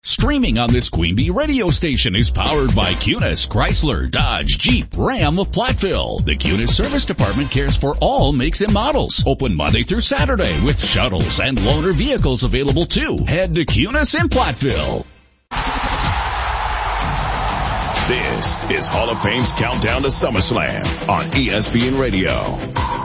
Streaming on this Queen Bee radio station is powered by Kunis, Chrysler, Dodge, Jeep, Ram of Platteville. The Kunis Service Department cares for all makes and models. Open Monday through Saturday with shuttles and loaner vehicles available too. Head to Kunis in Platteville. This is Hall of Fame's Countdown to SummerSlam on ESPN Radio.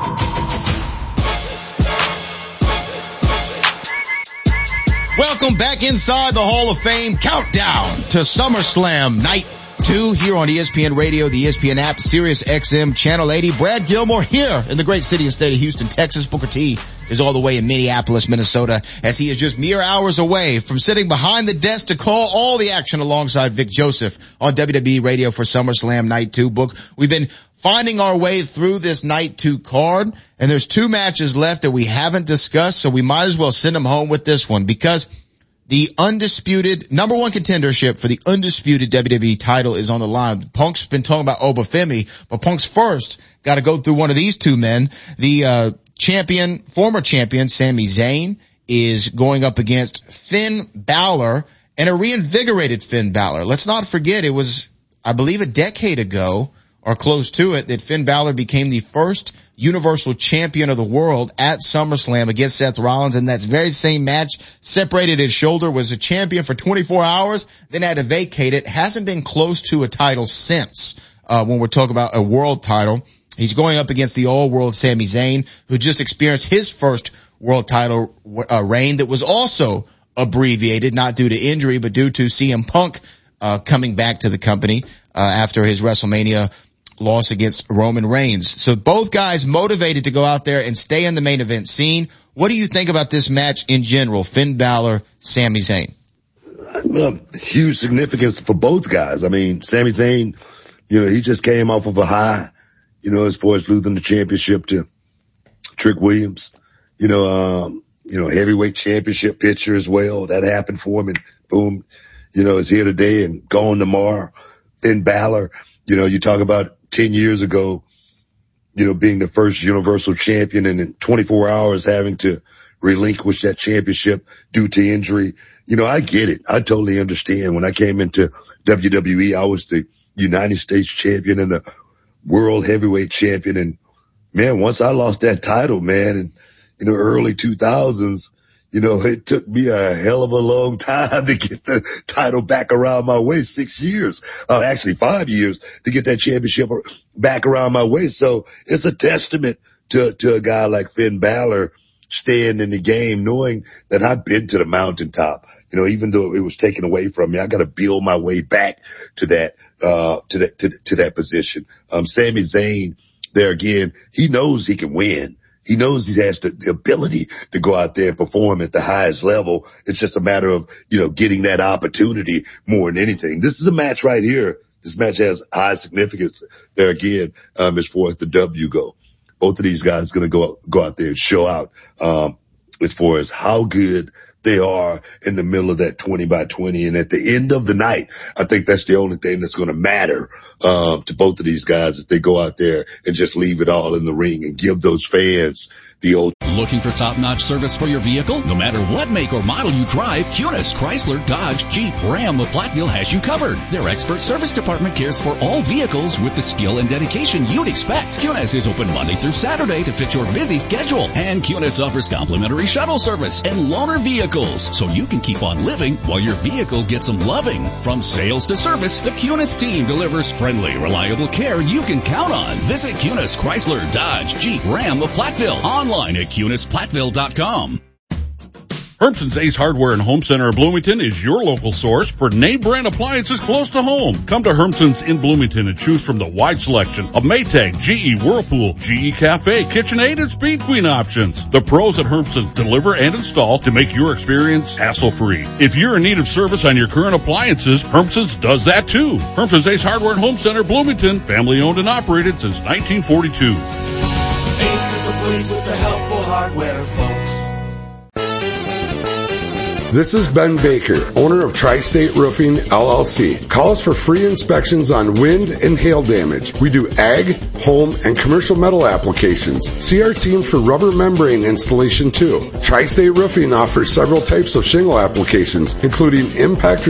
Welcome back inside the Hall of Fame countdown to SummerSlam Night 2 here on ESPN Radio, the ESPN app, Sirius XM Channel 80. Brad Gilmore here in the great city and state of Houston, Texas. Booker T is all the way in Minneapolis, Minnesota, as he is just mere hours away from sitting behind the desk to call all the action alongside Vic Joseph on WWE Radio for SummerSlam Night 2. Book, we've been finding our way through this Night 2 card, and there's 2 matches left that we haven't discussed, so we might as well send them home with this one, because the undisputed number 1 contendership for the undisputed WWE title is on the line. Punk's been talking about Obafemi, but Punk's first got to go through one of these 2 men. The former champion, Sami Zayn, is going up against Finn Balor, and a reinvigorated Finn Balor. Let's not forget, it was, I believe, a decade ago, or close to it, that Finn Balor became the first Universal Champion of the world at SummerSlam against Seth Rollins. And that very same match, separated his shoulder, was a champion for 24 hours, then had to vacate it. Hasn't been close to a title since, when we're talking about a world title. He's going up against the all-world Sami Zayn, who just experienced his first world title reign that was also abbreviated, not due to injury, but due to CM Punk coming back to the company after his WrestleMania loss against Roman Reigns. So both guys motivated to go out there and stay in the main event scene. What do you think about this match in general, Finn Balor, Sami Zayn? Well, it's huge significance for both guys. I mean, Sami Zayn, he just came off of a high, as far as losing the championship to Trick Williams, heavyweight championship picture as well. That happened for him, and boom, is here today and gone tomorrow. Finn Balor, you talk about 10 years ago, being the first Universal Champion, and in 24 hours having to relinquish that championship due to injury. I get it. I totally understand. When I came into WWE, I was the United States champion and the world heavyweight champion. And man, once I lost that title, man, in early 2000s, it took me a hell of a long time to get the title back around my waist. 6 years, actually 5 years to get that championship back around my waist. So it's a testament to a guy like Finn Balor staying in the game, knowing that I've been to the mountaintop. Even though it was taken away from me, I got to build my way back to that, to that position. Sami Zayn, there again, he knows he can win. He knows he has the ability to go out there and perform at the highest level. It's just a matter of, getting that opportunity more than anything. This is a match right here. This match has high significance there again, as far as the W go. Both of these guys are going to go out there and show out, as far as how good they are in the middle of that 20 by 20. And at the end of the night, I think that's the only thing that's going to matter, to both of these guys, if they go out there and just leave it all in the ring and give those fans the old. Looking for top-notch service for your vehicle? No matter what make or model you drive, Kunis, Chrysler, Dodge, Jeep, Ram of Platteville has you covered. Their expert service department cares for all vehicles with the skill and dedication you'd expect. Kunis is open Monday through Saturday to fit your busy schedule. And Kunis offers complimentary shuttle service and loaner vehicles, so you can keep on living while your vehicle gets some loving. From sales to service, the Kunis team delivers friendly, reliable care you can count on. Visit Kunis, Chrysler, Dodge, Jeep, Ram of Platteville online at KunisPlatteville.com. Hermson's Ace Hardware and Home Center of Bloomington is your local source for name brand appliances close to home. Come to Hermson's in Bloomington and choose from the wide selection of Maytag, GE, Whirlpool, GE Cafe, KitchenAid, and Speed Queen options. The pros at Hermson's deliver and install to make your experience hassle-free. If you're in need of service on your current appliances, Hermson's does that too. Hermson's Ace Hardware and Home Center, Bloomington, family owned and operated since 1942. Ace is the place with the helpful hardware, folks. This is Ben Baker, owner of Tri-State Roofing, LLC. Call us for free inspections on wind and hail damage. We do ag, home, and commercial metal applications. See our team for rubber membrane installation too. Tri-State Roofing offers several types of shingle applications, including impact